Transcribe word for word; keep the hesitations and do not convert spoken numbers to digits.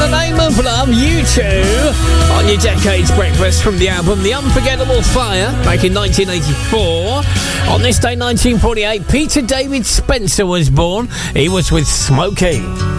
the Name of Love, U two, on your Decades Breakfast from the album The Unforgettable Fire, back in nineteen eighty-four. On this day, nineteen forty-eight, Peter David Spencer was born. He was with Smokey.